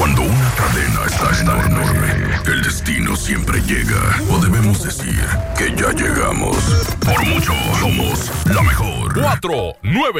Cuando una cadena está enorme, el destino siempre llega. O debemos decir que ya llegamos. Por mucho, somos la mejor. 4, 9.